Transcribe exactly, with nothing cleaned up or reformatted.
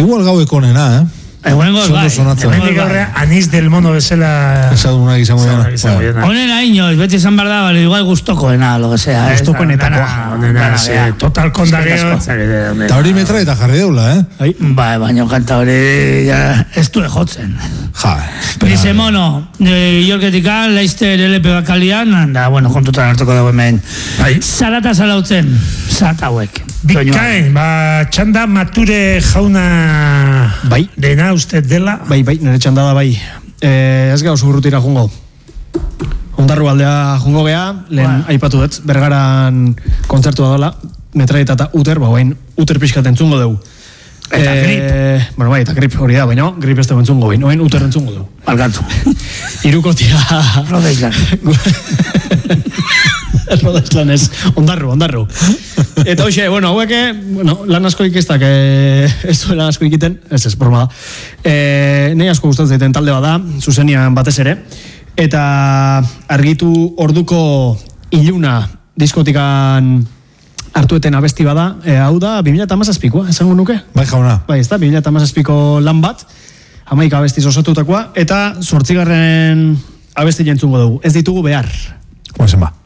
Igual gaueko nena, eh? Eguengo, bai. Hemendik aurrea, Anís del Mono bezala... Esadunak izango dena. Honen haino, beti esan behar da, bale, igual gustokoena, lo que sea. Gustokoenetakoa. Total kondageo. Eta hori metra eta jarri deula, eh? Bai, baina kanta hori ez du jotzen. Ja. Dice Mono, Iorketikan, Leicester L P bakalian, da, bueno, kontutan hartuko dago hemen. Zarata zalautzen, zarata hauek. Bikain, ba, txanda mature jauna... Bai. Dena uste dela? Bai, bai, nire txanda da bai. Eh, ez gau zurrutira jungo. Ondarru aldea jungo gea, lehen aipatu dut, Bergaran kontzertua dola, metraeta eta uter, ba, bain, uter pixkat entzungo dugu. Eta grip. Bueno, bai, eta grip hori da, baina grip ez dugu entzungo bain, oen uter entzungo dugu. Balgantzu. Iruko tira... Rodeizlan. Rodeizlan ez, ondarru, ondarru. Eta hoxe, bueno, haueke, bueno, lan asko ikistak, eh, ez du lan asko ikiten, ez ez, broma da. Eh, Nei asko gustatzen zaiten talde bada, zuzenian batez ere, eta argitu orduko iluna diskotikan hartueten abesti bada, e, hau da, bi mila hamazazpikoa, esango nuke? Bai, jauna. Bai, ez da, bi mila hamazazpiko lan bat, hamaika abestiz osatutakoa, eta zortzigarren abesti jentzungo dugu. Ez ditugu behar. Guazen ba.